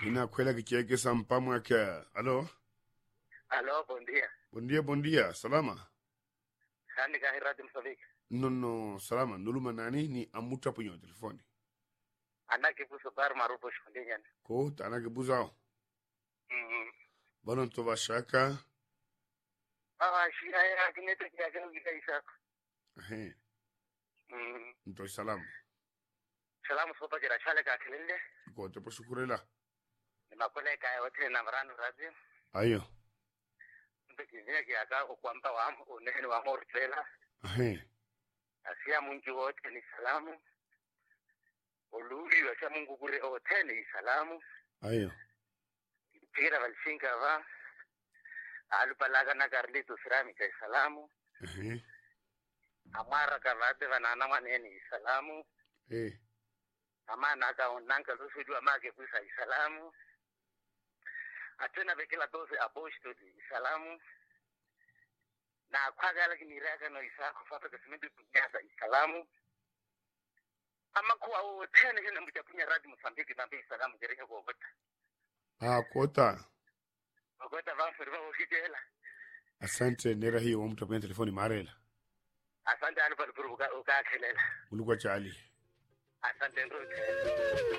inakwela kicheke sampamwa kya. Alo? Aló, buen día. Buen dia. Salama. Hani ka Radio Mozambique. No, salama. Nuluma nani ni amuta punyo telefoni. Anake puso bar marupo shundinyan. Ko tanake buzao. Banon to vashaka. Shi ya kinete kia kino gita isako. Ehe. Nto salamu. Salamu sopa jira chale ka kilinde. Ko te poshukurela. Nimakole ka yote na mranu radio. Ayo. Mpekinia kia ka ukwamba wamu uneheni wa mortela. Ehe. Asia mungu wote ni salamu. Olugi washa mungu kure wote ni salamu. Ayo. Tira valshinka va. Alupalaga na Carlito Cerami kay salamu. Ehe. Amara Carlate vanana maneni salamu. Amana ka onanka lusuju amake kuisa salamu. Atena bekela 12 agosto di salamu. Na kwagala kiniraka no isako fata kasimende kunyasa salamu. Ama kuwa o tena hina mtapunya Radio Mozambique nambe salamu jereka kwa kota. Kota. Kota vanfirwa ukitela. Asante nera hiyo wa mtu telefoni marela. Asante alipalipuru ukakelela. Ulikuwa chali. Asante ndote.